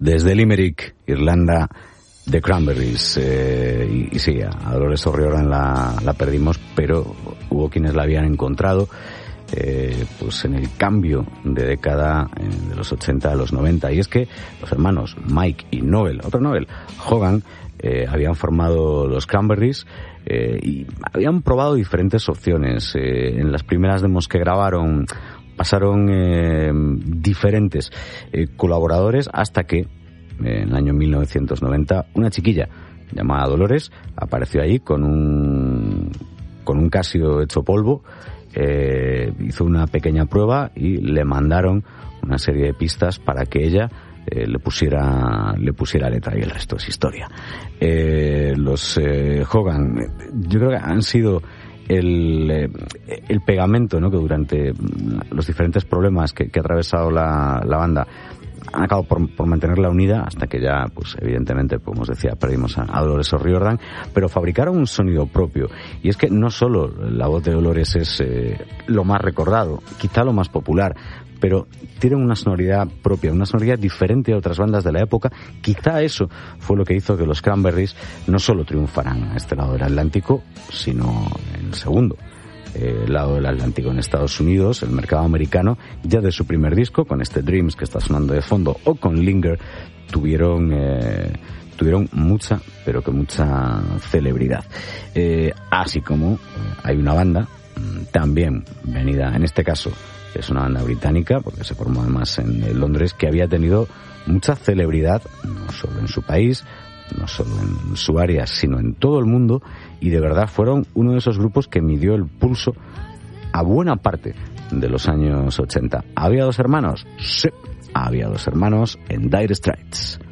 Desde Limerick, Irlanda, The Cranberries. Y sí, a Dolores O'Riordan la perdimos, pero hubo quienes la habían encontrado pues en el cambio de década de los 80 a los 90. Y es que los hermanos Mike y otro Noel Hogan, habían formado los Cranberries y habían probado diferentes opciones. En las primeras demos que grabaron pasaron diferentes colaboradores hasta que en el año 1990 una chiquilla llamada Dolores apareció allí con un Casio hecho polvo. Hizo una pequeña prueba y le mandaron una serie de pistas para que ella le pusiera letra, y el resto es historia. Los Hogan, yo creo que han sido el pegamento, ¿no?, que durante los diferentes problemas que ha atravesado la banda han acabado por mantenerla unida, hasta que ya, pues evidentemente, como os decía, perdimos a Dolores O'Riordan, pero fabricaron un sonido propio. Y es que no solo la voz de Dolores es lo más recordado, quizá lo más popular, pero tienen una sonoridad propia, una sonoridad diferente a otras bandas de la época. Quizá eso fue lo que hizo que los Cranberries no solo triunfaran a este lado del Atlántico, sino en el segundo lado del Atlántico, en Estados Unidos. El mercado americano, ya de su primer disco, con este Dreams que está sonando de fondo, o con Linger, tuvieron mucha, pero que mucha celebridad. Así como hay una banda también venida, en este caso es una banda británica, porque se formó además en Londres, que había tenido mucha celebridad, no solo en su país, no solo en su área, sino en todo el mundo, y de verdad fueron uno de esos grupos que midió el pulso a buena parte de los años 80. ¿Había dos hermanos? Sí, había dos hermanos en Dire Straits.